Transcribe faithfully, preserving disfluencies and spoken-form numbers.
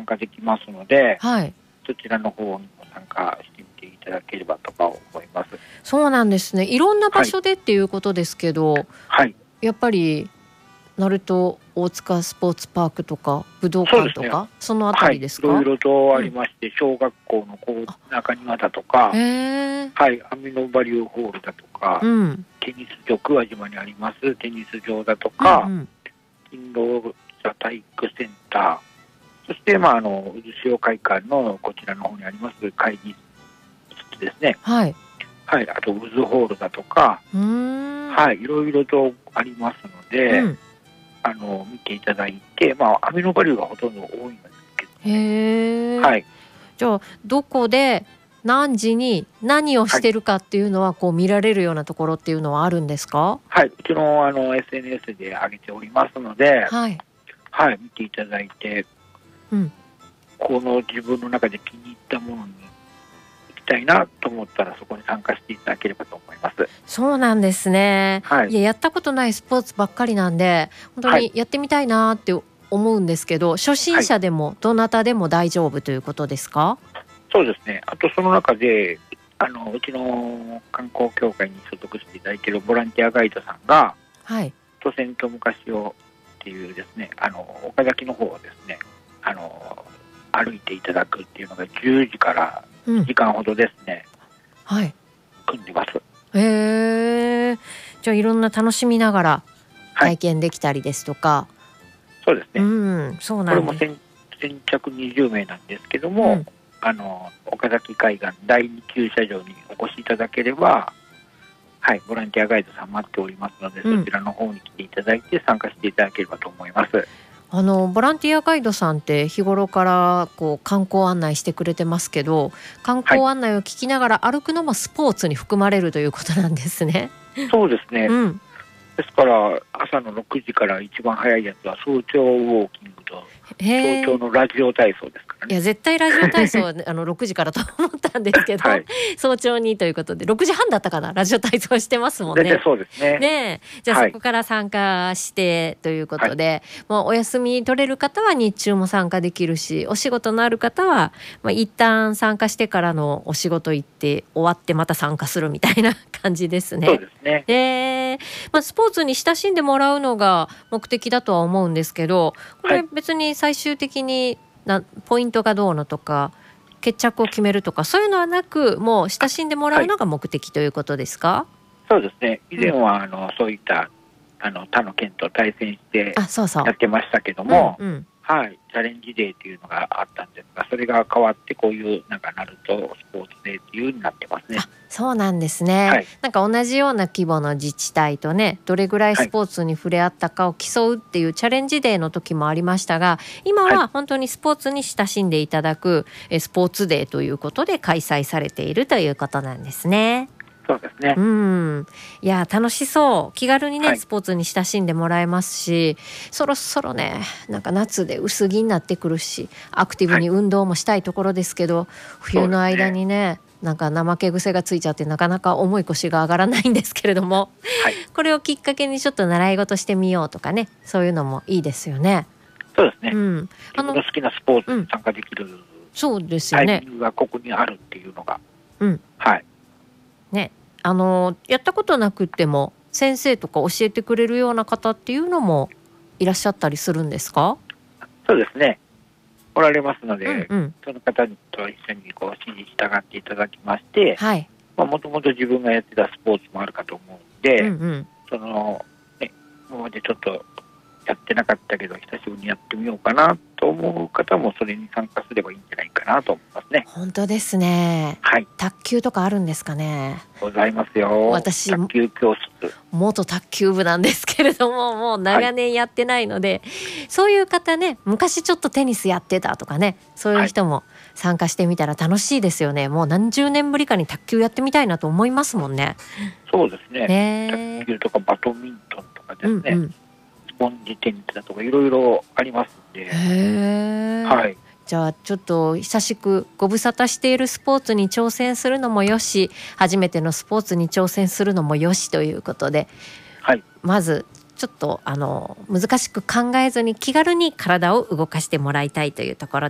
加できますので、 はい、 そちらの方にも参加してみていただければとか思います。 そうなんですね。いろんな場所でっていうことですけど、 はい、 やっぱり鳴門大塚スポーツパークとか武道館とか そ,、ね、そのあたりですか？ はい、いろいろとありまして、うん、小学校のこう中庭だとか、 へー、 はい、アミノバリューホールだとか、 うん、 テニス場、桑島にありますテニス場だとか、 うんうん、 勤労者体育センター、そして、まあ、あの渦潮会館のこちらの方にあります会議室ですね、 はい、 はい、あと渦ホールだとか、 うーん、 はい、いろいろとありますので、うん、あの見ていただいて、まあ、アミノバリューがほとんど多いんですけど、ね、 へー、 はい、 じゃあどこで何時に何をしてるかっていうのはこう見られるようなところっていうのはあるんですか？ はい、うちの、あの エスエヌエス で上げておりますので、 はい、 はい、見ていただいて、うん、この自分の中で気に入ったものに行きたいなと思ったらそこに参加していただければと思います。 そうなんですね、はい、いや、やったことないスポーツばっかりなんで本当にやってみたいなって思うんですけど、はい、初心者でもどなたでも大丈夫ということですか？ そうですね。あとその中であのうちの観光協会に所属していただいているボランティアガイドさんが、はい、都線と昔をっていうですね、あの岡崎の方をですね、あの歩いていただくっていうのがじゅうじからにじかんほどですね、うん、はい、組んでます。 へー、じゃあいろんな楽しみながら体験できたりですとか、はい、 そうですね、 うん、そうなんです。 これも 先, 先着にじゅうめいなんですけども、うん、あの岡崎海岸だいに駐車場にお越しいただければ、はい、ボランティアガイドさん待っておりますので、うん、そちらの方に来ていただいて参加していただければと思います。 あのボランティアガイドさんって日頃からこう観光案内してくれてますけど、観光案内を聞きながら歩くのもスポーツに含まれるということなんですね。 そうですね、うん、ですから朝のろくじから一番早いやつは早朝ウォーキングと早朝のラジオ体操ですからね。 いや絶対ラジオ体操はあのろくじからと思ったんですけど、はい、早朝にということでろくじはんだったかな、ラジオ体操してますもんね。 そうですね。 ねえ、じゃあそこから参加してということで、はい、もうお休み取れる方は日中も参加できるし、お仕事のある方は、まあ、一旦参加してからのお仕事行って終わってまた参加するみたいな感じですね。 そうですね。 で、まあ、スポーツに親しんでもらうのが目的だとは思うんですけど、これ別に最終的になポイントがどうのとか決着を決めるとかそういうのはなく、もう親しんでもらうのが目的ということですか？はい、 そうですね。以前はあのそういったあの他の県と対戦してやってましたけども、うんうん、はい、チャレンジデーというのがあったんですが、それが変わってこういうなんかなるとスポーツデーというようになってますね。 あ、そうなんですね、はい、なんか同じような規模の自治体とね、どれぐらいスポーツに触れ合ったかを競うっていうチャレンジデーの時もありましたが、今は本当にスポーツに親しんでいただくスポーツデーということで開催されているということなんですね。 そうですね。 うん、いや楽しそう、気軽にね、はい、スポーツに親しんでもらえますし、そろそろね、なんか夏で薄着になってくるしアクティブに運動もしたいところですけど、はい、冬の間にね、なんか怠け癖がついちゃってなかなか重い腰が上がらないんですけれども、はい、これをきっかけにちょっと習い事してみようとかね、そういうのもいいですよね。 そうですね、うん、あの自分の好きなスポーツに参加できる、うん、 そうですよね、 タイミングがここにあるっていうのが、 うん、 はいね、あのやったことなくっても先生とか教えてくれるような方っていうのもいらっしゃったりするんですか？ そうですね、おられますので、うんうん、その方と一緒にこう指示従っていただきまして、はい、まあ、もともと自分がやってたスポーツもあるかと思うんで、うんうん、そのね、今までちょっとやってなかったけど久しぶりにやってみようかなと思う方もそれに参加すればいいんじゃないかなと思いますね。 本当ですね、はい、卓球とかあるんですかね？ ございますよ。私卓球教室、 元卓球部なんですけれども、もう長年やってないので、はい、そういう方ね、昔ちょっとテニスやってたとかね、そういう人も参加してみたら楽しいですよね。もう何十年ぶりかに卓球やってみたいなと思いますもんね。 そうですね、卓球とかバドミントンとかですね、うんうん、スポンジテニスだとかいろいろありますんで、へ、はい、 じゃあちょっと久しくご無沙汰しているスポーツに挑戦するのもよし、初めてのスポーツに挑戦するのもよしということで、はい、まずちょっとあの難しく考えずに気軽に体を動かしてもらいたいというところ